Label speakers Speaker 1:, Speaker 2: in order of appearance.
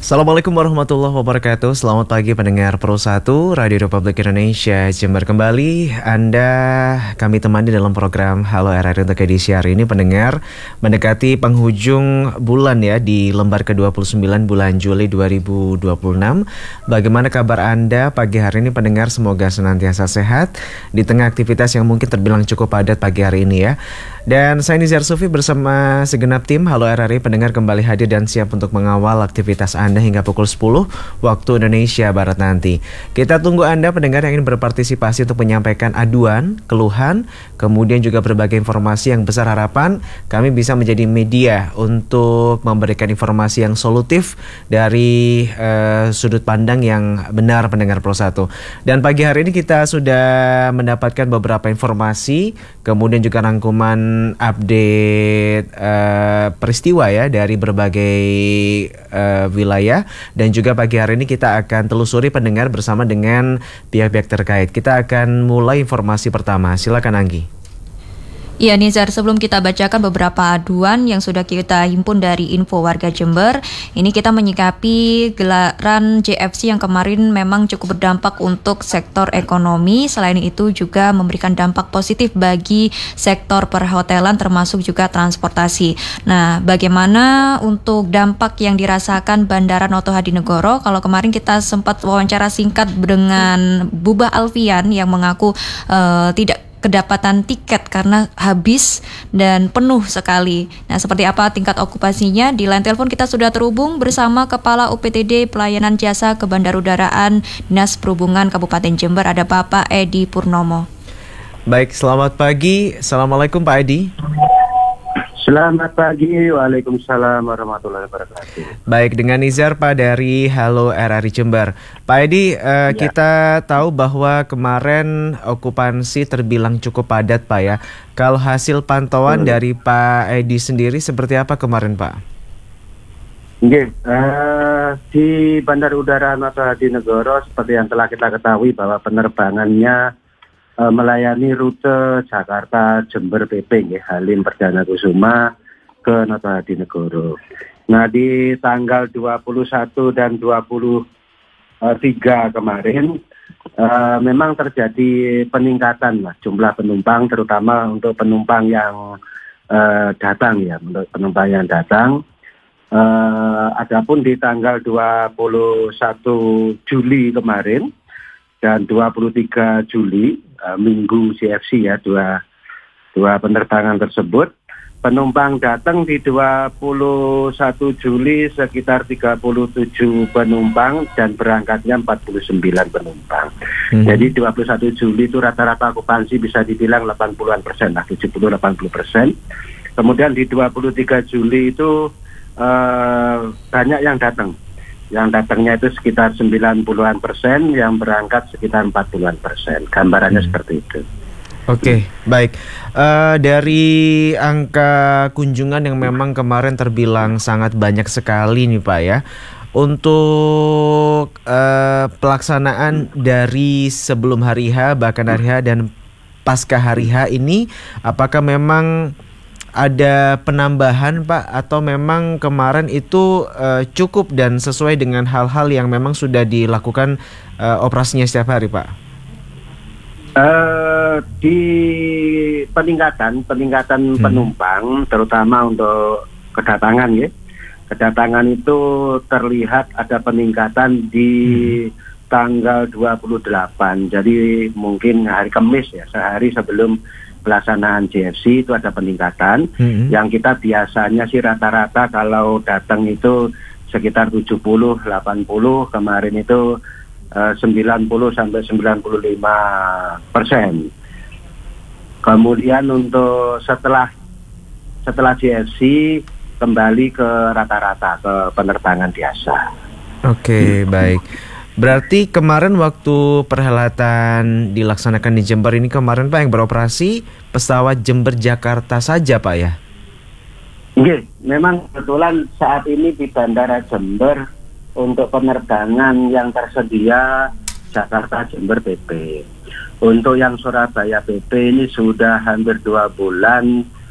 Speaker 1: Assalamualaikum warahmatullahi wabarakatuh. Selamat pagi pendengar Pro 1 Radio Republik Indonesia Jember. Kembali kami temani dalam program Halo RRI untuk edisi hari ini. Pendengar, mendekati penghujung bulan ya, di lembar ke-29 bulan Juli 2026. Bagaimana kabar Anda pagi hari ini pendengar? Semoga senantiasa sehat di tengah aktivitas yang mungkin terbilang cukup padat pagi hari ini ya. Dan saya Nizar Sufi bersama segenap tim Halo RRI pendengar kembali hadir dan siap untuk mengawal aktivitas Anda hingga pukul 10 waktu Indonesia Barat nanti. Kita tunggu Anda pendengar yang ingin berpartisipasi untuk menyampaikan aduan, keluhan, kemudian juga berbagai informasi yang besar harapan kami bisa menjadi media untuk memberikan informasi yang solutif dari sudut pandang yang benar pendengar Pro 1. Dan pagi hari ini kita sudah mendapatkan beberapa informasi, kemudian juga rangkuman update peristiwa ya dari berbagai wilayah, dan juga pagi hari ini kita akan telusuri pendengar bersama dengan pihak-pihak terkait. Kita akan mulai informasi pertama. Silakan Anggi.
Speaker 2: Iya Nizar, sebelum kita bacakan beberapa aduan yang sudah kita himpun dari info warga Jember, ini kita menyikapi gelaran JFC yang kemarin memang cukup berdampak untuk sektor ekonomi. Selain itu juga memberikan dampak positif bagi sektor perhotelan termasuk juga transportasi. Nah, bagaimana untuk dampak yang dirasakan Bandara Noto Hadinegoro? Kalau kemarin kita sempat wawancara singkat dengan Bubah Alfian yang mengaku tidak kedapatan tiket karena habis dan penuh sekali. Nah, seperti apa tingkat okupasinya? Di line telepon kita sudah terhubung bersama Kepala UPTD Pelayanan Jasa Kebandarudaraan Dinas Perhubungan Kabupaten Jember, ada Bapak Edi Purnomo.
Speaker 1: Baik, selamat pagi. Assalamualaikum Pak Edi.
Speaker 3: Selamat pagi, waalaikumsalam warahmatullahi wabarakatuh.
Speaker 1: Baik, dengan Nizar Pak dari Halo RRI Jember. Pak Edi, kita tahu bahwa kemarin okupansi terbilang cukup padat Pak ya. Kalau hasil pantauan dari Pak Edi sendiri seperti apa kemarin Pak?
Speaker 3: Di Bandara Udara Noto Hadinegoro seperti yang telah kita ketahui bahwa penerbangannya melayani rute Jakarta Jember PP Halim Perdana Kusuma ke Noto Hadinegoro. Nah, di tanggal 21 dan 23 kemarin memang terjadi peningkatan jumlah penumpang, terutama untuk penumpang yang datang ya, untuk penumpang yang datang. Adapun di tanggal 21 Juli kemarin dan 23 Juli Minggu CFC ya, dua penerbangan tersebut, penumpang datang di 21 Juli sekitar 37 penumpang dan berangkatnya 49 penumpang. Jadi 21 Juli itu rata-rata okupansi bisa dibilang 80%, 70-80%. Kemudian di 23 Juli itu banyak yang datang. Yang datangnya itu sekitar 90-an%, yang berangkat sekitar 40-an%. Gambarannya seperti itu.
Speaker 1: Oke, baik. Dari angka kunjungan yang memang kemarin terbilang sangat banyak sekali nih Pak ya. Untuk pelaksanaan dari sebelum hari H, bahkan hari H dan pasca hari H ini, apakah memang ada penambahan Pak, atau memang kemarin itu cukup dan sesuai dengan hal-hal yang memang sudah dilakukan operasinya setiap hari Pak?
Speaker 3: Di peningkatan penumpang, terutama untuk kedatangan ya, kedatangan itu terlihat ada peningkatan di tanggal 28. Jadi mungkin hari Kamis ya, sehari sebelum pelaksanaan JFC itu ada peningkatan. Yang kita biasanya sih rata-rata kalau datang itu sekitar 70-80, kemarin itu 90-95%. Kemudian untuk setelah JFC kembali ke rata-rata, ke penerbangan biasa.
Speaker 1: Oke, baik. Berarti kemarin waktu perhelatan dilaksanakan di Jember ini kemarin Pak yang beroperasi pesawat Jember Jakarta saja Pak ya?
Speaker 3: Iya, memang kebetulan saat ini di Bandara Jember untuk penerbangan yang tersedia Jakarta Jember PP. Untuk yang Surabaya PP ini sudah hampir 2 bulan